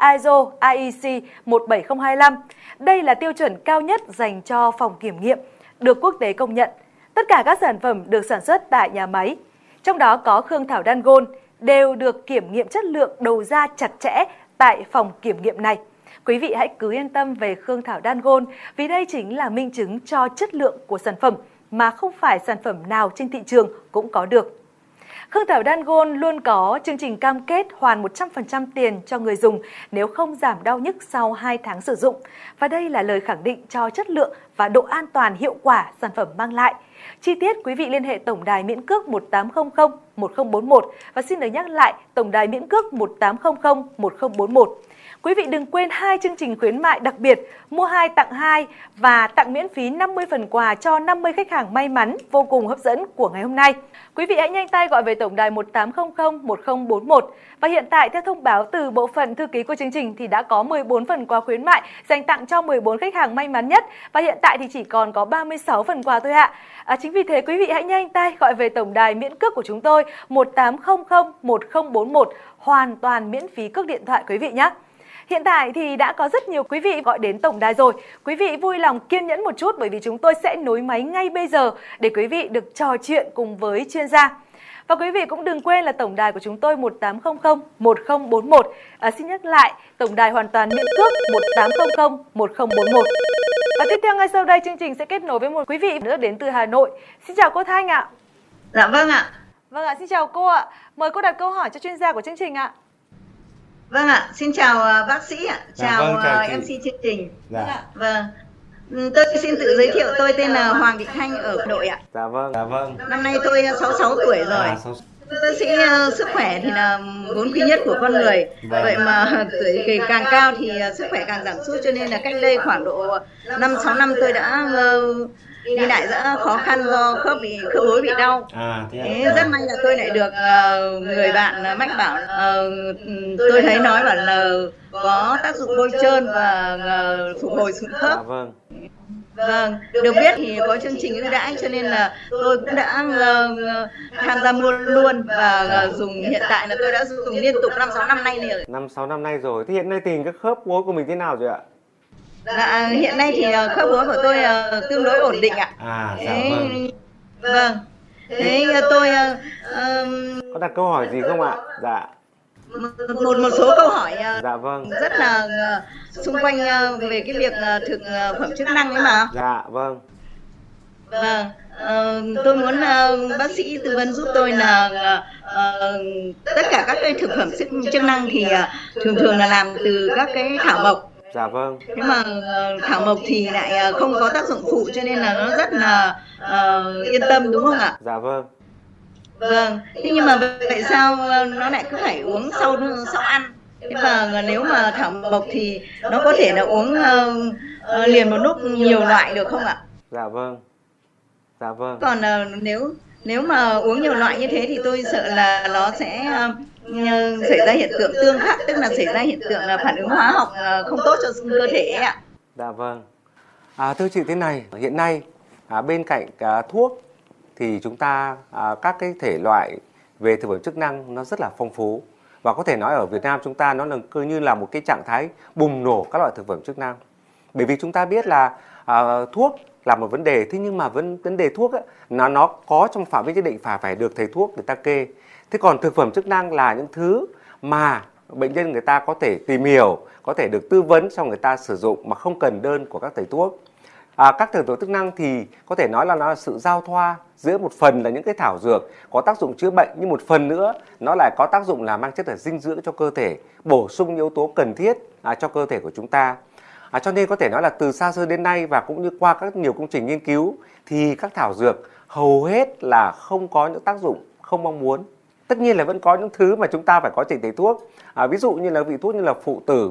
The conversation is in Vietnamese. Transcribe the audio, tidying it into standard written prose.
ISO IEC 17025. Đây là tiêu chuẩn cao nhất dành cho phòng kiểm nghiệm, được quốc tế công nhận. Tất cả các sản phẩm được sản xuất tại nhà máy, trong đó có Khương Thảo Đan Gold, đều được kiểm nghiệm chất lượng đầu ra chặt chẽ tại phòng kiểm nghiệm này. Quý vị hãy cứ yên tâm về Khương Thảo Đan Gold vì đây chính là minh chứng cho chất lượng của sản phẩm mà không phải sản phẩm nào trên thị trường cũng có được. Khương Thảo Đan Gold luôn có chương trình cam kết hoàn 100% tiền cho người dùng nếu không giảm đau nhức sau 2 tháng sử dụng. Và đây là lời khẳng định cho chất lượng và độ an toàn hiệu quả sản phẩm mang lại. Chi tiết quý vị liên hệ tổng đài miễn cước 1800 1041 và xin được nhắc lại tổng đài miễn cước 1800 1041. Quý vị đừng quên 2 chương trình khuyến mại đặc biệt mua 2 tặng 2 và tặng miễn phí 50 phần quà cho 50 khách hàng may mắn vô cùng hấp dẫn của ngày hôm nay. Quý vị hãy nhanh tay gọi về tổng đài 1800 1041 và hiện tại theo thông báo từ bộ phận thư ký của chương trình thì đã có 14 phần quà khuyến mại dành tặng cho 14 khách hàng may mắn nhất và hiện tại thì chỉ còn có 36 phần quà thôi ạ. Chính vì thế quý vị hãy nhanh tay gọi về tổng đài miễn cước của chúng tôi 1800 1041 hoàn toàn miễn phí cước điện thoại quý vị nhé. Hiện tại thì đã có rất nhiều quý vị gọi đến tổng đài rồi. Quý vị vui lòng kiên nhẫn một chút bởi vì chúng tôi sẽ nối máy ngay bây giờ để quý vị được trò chuyện cùng với chuyên gia. Và quý vị cũng đừng quên là tổng đài của chúng tôi 1800 1041. Xin nhắc lại, tổng đài hoàn toàn miễn cước 1800 1041. Và tiếp theo ngay sau đây chương trình sẽ kết nối với một quý vị nữa đến từ Hà Nội. Xin chào cô Thanh ạ. Dạ vâng ạ. Vâng ạ, xin chào cô ạ. Mời cô đặt câu hỏi cho chuyên gia của chương trình ạ. Vâng ạ, xin chào bác sĩ ạ, chào MC chương trình. Dạ. Vâng. Tôi xin tự giới thiệu, tôi tên là Hoàng Thị Thanh ở Hà Nội ạ. Dạ vâng. Năm nay tôi 66 tuổi rồi. Bác sĩ sức khỏe thì là vốn quý nhất của con người. Vậy mà tuổi càng cao thì sức khỏe càng giảm sút, cho nên là cách đây khoảng độ 5-6 năm tôi đã đi lại rất khó khăn do khớp gối bị đau. Thế rất may là tôi lại được người bạn mách bảo, tôi thấy nói bảo là có tác dụng bôi trơn và phục hồi sụn khớp. Vâng, được biết thì có chương trình ưu đãi cho nên là tôi cũng đã tham gia mua luôn và dùng. Hiện tại là tôi đã dùng liên tục 5-6 năm nay rồi. 5-6 năm nay rồi. Thế hiện nay tình cái khớp gối của mình thế nào rồi ạ? Dạ, hiện nay thì khớp gối của tôi tương đối ổn định ạ. Vâng. Thế tôi có đặt câu hỏi gì không ạ? Dạ. Một số câu hỏi dạ vâng. rất là xung quanh về cái việc thực phẩm chức năng ấy mà. Dạ vâng. Vâng. Tôi muốn bác sĩ tư vấn giúp tôi là tất cả các cái thực phẩm chức năng thì thường là làm từ các cái thảo mộc. Dạ vâng. Nhưng mà thảo mộc thì lại không có tác dụng phụ cho nên là nó rất là yên tâm, đúng không ạ? Dạ vâng. Vâng. Thế nhưng mà tại sao nó lại cứ phải uống sau ăn? Thế và nếu mà thảo mộc thì nó có thể là uống liền một lúc nhiều loại được không ạ? Dạ vâng. Dạ vâng. Còn nếu mà uống nhiều loại như thế thì tôi sợ là nó sẽ xảy ra hiện tượng tương khắc, tức là xảy ra hiện tượng là phản ứng hóa học không tốt cho cơ thể ấy ạ. Dạ vâng. Thưa chị thế này, hiện nay bên cạnh thuốc thì chúng ta các cái thể loại về thực phẩm chức năng nó rất là phong phú, và có thể nói ở Việt Nam chúng ta nó là cứ như là một cái trạng thái bùng nổ các loại thực phẩm chức năng. Bởi vì chúng ta biết là thuốc là một vấn đề, thế nhưng mà vấn đề thuốc ấy, nó có trong phạm vi nhất định phải được thầy thuốc người ta kê. Thế còn thực phẩm chức năng là những thứ mà bệnh nhân người ta có thể tìm hiểu, có thể được tư vấn xong người ta sử dụng mà không cần đơn của các thầy thuốc. Các thực phẩm chức năng thì có thể nói là nó là sự giao thoa giữa một phần là những cái thảo dược có tác dụng chữa bệnh, nhưng một phần nữa nó lại có tác dụng là mang chất là dinh dưỡng cho cơ thể, bổ sung yếu tố cần thiết cho cơ thể của chúng ta. Cho nên có thể nói là từ xa xưa đến nay và cũng như qua các nhiều công trình nghiên cứu thì các thảo dược hầu hết là không có những tác dụng không mong muốn. Tất nhiên là vẫn có những thứ mà chúng ta phải có trình thầy thuốc. Ví dụ như là vị thuốc như là phụ tử,